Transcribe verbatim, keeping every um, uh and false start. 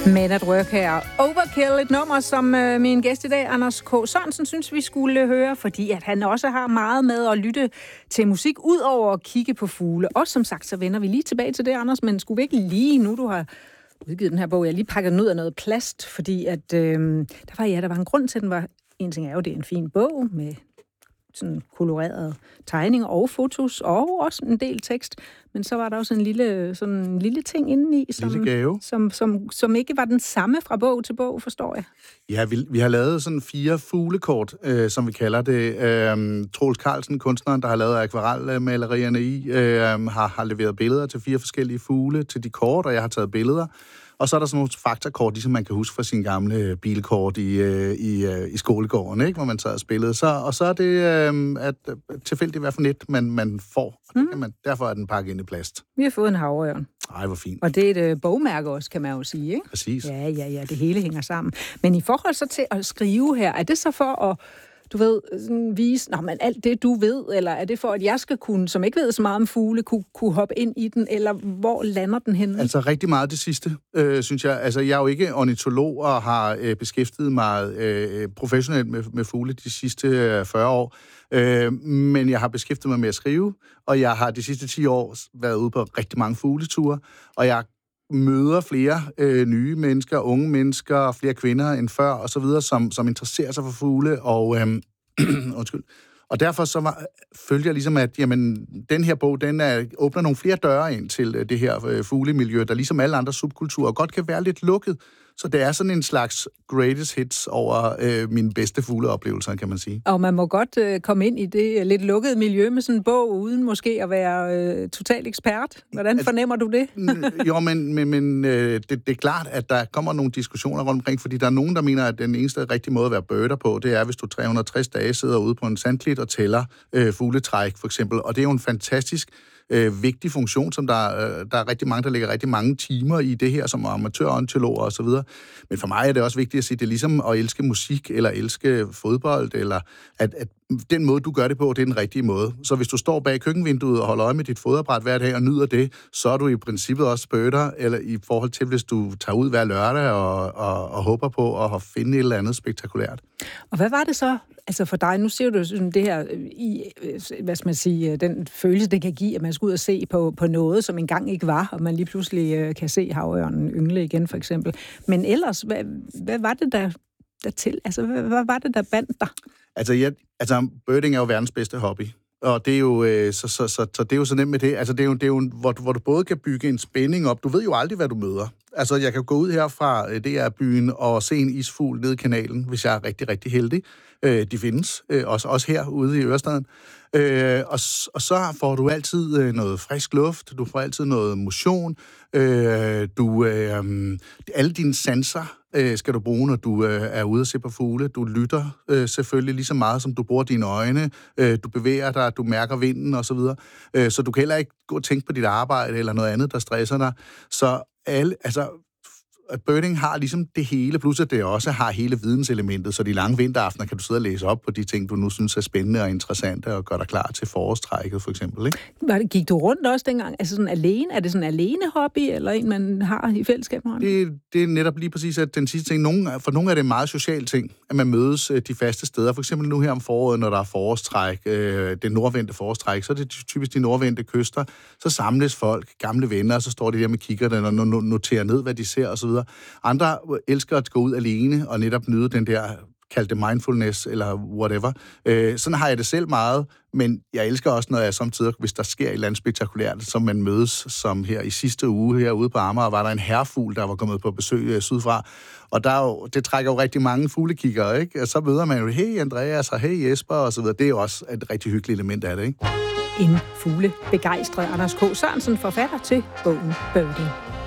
Men at Work her. Overkill, et nummer, som øh, min gæst i dag, Anders K. Sørensen, synes, vi skulle høre, fordi at han også har meget med at lytte til musik, ud over at kigge på fugle. Og som sagt, så vender vi lige tilbage til det, Anders, men skulle vi ikke lige nu, du har udgivet den her bog, jeg lige pakket den ud af noget plast, fordi at, øh, der var, ja, der var en grund til, at den var, en ting er jo, det er en fin bog med sådan kolorerede tegninger og fotos, og også en del tekst. Men så var der også en lille, sådan en lille ting indeni, som, som, som, som ikke var den samme fra bog til bog, forstår jeg. Ja, vi, vi har lavet sådan fire fuglekort, øh, som vi kalder det. Øh, Troels Carlsen, kunstneren, der har lavet akvarelmalerierne i, øh, har, har leveret billeder til fire forskellige fugle til de kort, og jeg har taget billeder. Og så er der sådan nogle faktakort, ligesom man kan huske fra sine gamle bilkort i, i, i skolegården, ikke? Hvor man tager spillet. Så, og så er det øh, at, tilfældigt, hvad for net man, man får. Mm. Kan man, derfor er den pakket ind i plast. Vi har fået en havørn. Ej, hvor fint. Og det er et øh, bogmærke også, kan man jo sige, ikke? Præcis. Ja, ja, ja, det hele hænger sammen. Men i forhold så til at skrive her, er det så for at du ved, sådan vise, nå, men alt det, du ved, eller er det for, at jeg skal kunne, som ikke ved så meget om fugle, kunne, kunne hoppe ind i den, eller hvor lander den henne? Altså rigtig meget det sidste, øh, synes jeg. Altså, jeg er jo ikke ornitolog og har øh, beskæftiget mig øh, professionelt med, med fugle de sidste øh, fyrre år, øh, men jeg har beskæftiget mig med at skrive, og jeg har de sidste ti år været ude på rigtig mange fugleture, og jeg møder flere øh, nye mennesker, unge mennesker, flere kvinder end før, og så videre, som, som interesserer sig for fugle, og øh, undskyld. Og derfor så var, følte jeg ligesom, at jamen, den her bog, den er, åbner nogle flere døre ind til det her øh, fuglemiljø, der ligesom alle andre subkulturer godt kan være lidt lukket. Så det er sådan en slags greatest hits over øh, mine bedste fugleoplevelser, kan man sige. Og man må godt øh, komme ind i det lidt lukkede miljø med sådan en bog, uden måske at være øh, total ekspert. Hvordan altså, fornemmer du det? jo, men, men, men øh, det, det er klart, at der kommer nogle diskussioner rundt omkring, fordi der er nogen, der mener, at den eneste rigtige måde at være birder på, det er, hvis du tre hundrede og tres dage sidder ude på en sandklit og tæller øh, fugletræk, for eksempel. Og det er jo en fantastisk Øh, vigtig funktion, som der, øh, der er rigtig mange, der lægger rigtig mange timer i det her, som amatørornitologer og så videre. Men for mig er det også vigtigt at sige, det er ligesom at elske musik, eller elske fodbold, eller at, at den måde, du gør det på, det er den rigtige måde. Så hvis du står bag køkkenvinduet og holder øje med dit fodapparat hver dag og nyder det, så er du i princippet også spurter, eller i forhold til, hvis du tager ud hver lørdag og, og, og håber på at finde et eller andet spektakulært. Og hvad var det så, altså for dig, nu ser du sådan det her, i, hvad skal man sige, den følelse, det kan give, at man skal ud og se på, på noget, som engang ikke var, og man lige pludselig kan se havørnen yngle igen, for eksempel. Men ellers, hvad, hvad var det, der, der til? Altså, hvad, hvad var det, der bandt dig? Altså, jeg, altså, birding er jo verdens bedste hobby. Og det er jo øh, så, så, så, så det er jo så nemt med det. Altså det er jo, det er jo hvor, hvor du både kan bygge en spænding op. Du ved jo aldrig, hvad du møder. Altså jeg kan gå ud her fra D R-byen og se en isfugl nede i kanalen, hvis jeg er rigtig, rigtig heldig. Øh, de findes øh, også, også herude i Ørestaden. Øh, og, og så får du altid øh, noget frisk luft. Du får altid noget motion. Øh, du øh, alle dine sanser øh, skal du bruge, når du øh, er ude og se på fugle. Du lytter øh, selvfølgelig lige så meget, som du bruger dine øjne. Øh, du bevæger dig, du mærker vinden og så videre. Øh, så du kan heller ikke gå og tænke på dit arbejde eller noget andet, der stresser dig. Så alle, altså at birding har ligesom det hele, plus at det også har hele videnselementet, så de lange vinteraftener kan du sidde og læse op på de ting, du nu synes er spændende og interessante, og gøre dig klar til forårstrækket, for eksempel, ikke? Gik du rundt også dengang? Altså sådan alene? Er det sådan en alene hobby, eller en, man har i fællesskab med andre? Det, det er netop lige præcis, at den sidste ting, nogen, for nogle er det meget social ting, at man mødes de faste steder. For eksempel nu her om foråret, når der er forårstræk, øh, det nordvendte forårstræk, så er det typisk de nordvendte kyster, så samles folk, gamle venner, og så står de der med kikkerne og noterer ned, hvad de ser, og så videre. Andre elsker at gå ud alene og netop nyde den der, kald det mindfulness eller whatever. Øh, sådan har jeg det selv meget, men jeg elsker også, når jeg samtidig, hvis der sker et eller andet spektakulært, som man mødes, som her i sidste uge herude på Amager, var der en herrefugl, der var kommet på besøg øh, sydfra, og der er jo, det trækker jo rigtig mange fuglekiggere, ikke? Og så møder man jo, hey Andreas og hey Jesper og så videre. Det er jo også et rigtig hyggeligt element af det, ikke? En fuglebegejstret Anders K. Sørensen, forfatter til bogen Birding.